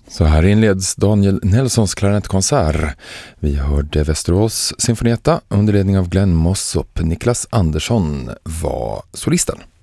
Så här inleds Daniel Nelsons klarinettkonsert. Vi hörde Västerås Symfonietta under ledning av Glenn Mossop. Niklas Andersson var solisten.